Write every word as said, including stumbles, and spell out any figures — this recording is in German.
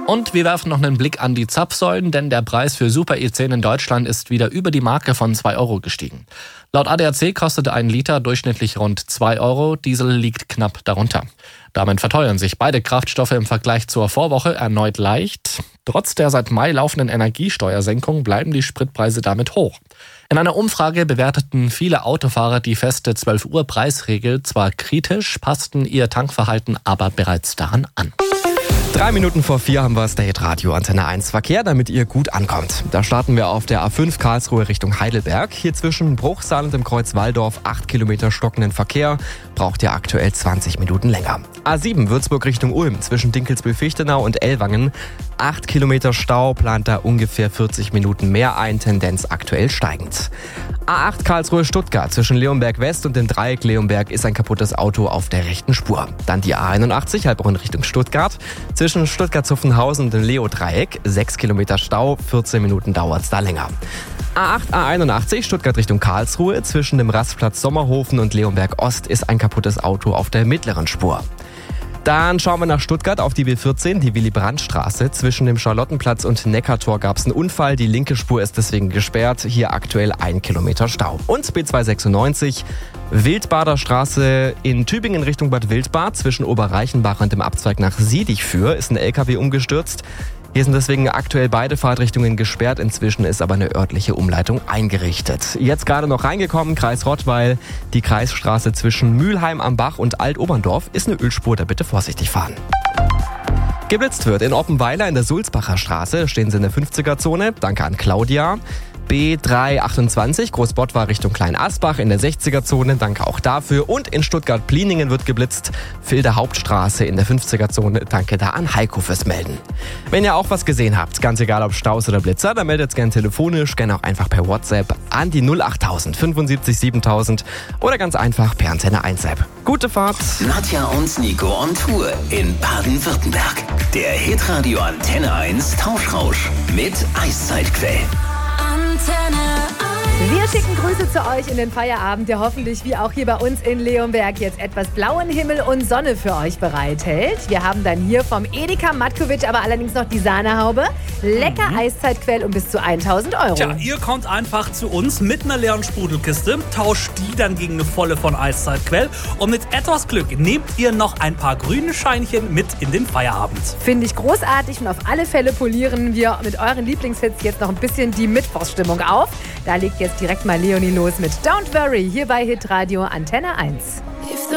Und wir werfen noch einen Blick an die Zapfsäulen, denn der Preis für Super E zehn in Deutschland ist wieder über die Marke von zwei Euro gestiegen. Laut A D A C kostete ein Liter durchschnittlich rund zwei Euro, Diesel liegt knapp darunter. Damit verteuern sich beide Kraftstoffe im Vergleich zur Vorwoche erneut leicht. Trotz der seit Mai laufenden Energiesteuersenkung bleiben die Spritpreise damit hoch. In einer Umfrage bewerteten viele Autofahrer die feste zwölf Uhr Preisregel zwar kritisch, passten ihr Tankverhalten aber bereits daran an. Drei Minuten vor vier haben wir State Radio Antenne eins Verkehr, damit ihr gut ankommt. Da starten wir auf der A fünf Karlsruhe Richtung Heidelberg. Hier zwischen Bruchsal und dem Kreuz Walldorf acht Kilometer stockenden Verkehr. Braucht ihr aktuell zwanzig Minuten länger. A sieben Würzburg Richtung Ulm zwischen Dinkelsbühl-Fichtenau und Ellwangen. acht Kilometer Stau, plant da ungefähr vierzig Minuten mehr ein, Tendenz aktuell steigend. A acht Karlsruhe Stuttgart zwischen Leonberg West und dem Dreieck Leonberg ist ein kaputtes Auto auf der rechten Spur. Dann die A einundachtzig Heilbronn Richtung Stuttgart. Zwischen Stuttgart-Zuffenhausen und dem Leo-Dreieck sechs Kilometer Stau, vierzehn Minuten dauert's da länger. A acht A einundachtzig Stuttgart Richtung Karlsruhe zwischen dem Rastplatz Sommerhofen und Leonberg Ost ist ein kaputtes Auto auf der mittleren Spur. Dann schauen wir nach Stuttgart auf die B vierzehn, die Willy-Brandt-Straße. Zwischen dem Charlottenplatz und Neckartor gab es einen Unfall. Die linke Spur ist deswegen gesperrt. Hier aktuell ein Kilometer Stau. Und B zweihundertsechsundneunzig, Wildbader Straße in Tübingen Richtung Bad Wildbad. Zwischen Oberreichenbach und dem Abzweig nach Siedichführ ist ein L K W umgestürzt. Hier sind deswegen aktuell beide Fahrtrichtungen gesperrt. Inzwischen ist aber eine örtliche Umleitung eingerichtet. Jetzt gerade noch reingekommen, Kreis Rottweil. Die Kreisstraße zwischen Mülheim am Bach und Alt-Oberndorf ist eine Ölspur, da bitte vorsichtig fahren. Geblitzt wird in Oppenweiler in der Sulzbacher Straße. Stehen Sie in der fünfziger-Zone. Danke an Claudia. B dreihundertachtundzwanzig Großbottwar Richtung Kleinasbach in der sechziger-Zone. Danke auch dafür. Und in Stuttgart-Pliningen wird geblitzt. Filder Hauptstraße in der fünfziger-Zone. Danke da an Heiko fürs Melden. Wenn ihr auch was gesehen habt, ganz egal ob Staus oder Blitzer, dann meldet es gerne telefonisch, gerne auch einfach per WhatsApp an die null achttausend fünfundsiebzig siebentausend oder ganz einfach per Antenne eins App. Gute Fahrt! Nadja und Nico on Tour in Baden-Württemberg. Der Hitradio Antenne eins Tauschrausch mit Eiszeitquell. Wir schicken Grüße zu euch in den Feierabend, der hoffentlich wie auch hier bei uns in Leonberg jetzt etwas blauen Himmel und Sonne für euch bereithält. Wir haben dann hier vom Edeka Matkovic aber allerdings noch die Sahnehaube. Lecker mhm. Eiszeitquell um bis zu tausend Euro. Tja, ihr kommt einfach zu uns mit einer leeren Sprudelkiste, tauscht die dann gegen eine volle von Eiszeitquell und mit etwas Glück nehmt ihr noch ein paar grüne Scheinchen mit in den Feierabend. Finde ich großartig und auf alle Fälle polieren wir mit euren Lieblingshits jetzt noch ein bisschen die Mittwochsstimmung auf. Da legt jetzt direkt mal Leonie los mit Don't Worry hier bei Hitradio Antenne eins.